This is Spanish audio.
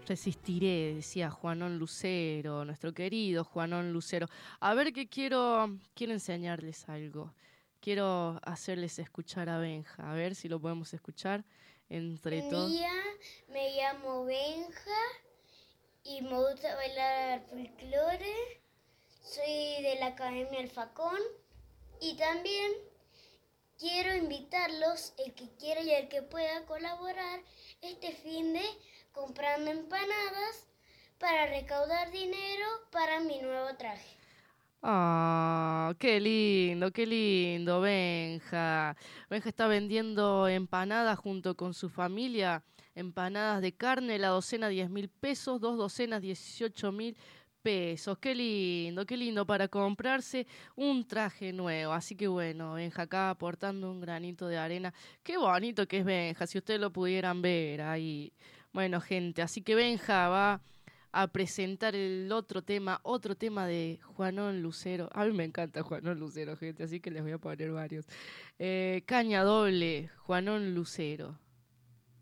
Resistiré, decía Juanón Lucero, nuestro querido Juanón Lucero. A ver que quiero enseñarles algo. Quiero hacerles escuchar a Benja. A ver si lo podemos escuchar entre Buen todos. día, me llamo Benja y me gusta bailar folclore. Soy de la Academia El Facón y también quiero invitarlos, el que quiera y el que pueda colaborar este finde comprando empanadas para recaudar dinero para mi nuevo traje. Ah, qué lindo, Benja. Benja está vendiendo empanadas junto con su familia. Empanadas de carne, la docena 10.000 pesos, 2 docenas 18.000 pesos. Qué lindo para comprarse un traje nuevo. Así que bueno, Benja acá aportando un granito de arena. Qué bonito que es Benja, si ustedes lo pudieran ver ahí. Bueno, gente, así que Benja va a presentar el otro tema de Juanón Lucero. A mí me encanta Juanón Lucero, gente, así que les voy a poner varios. Caña doble, Juanón Lucero.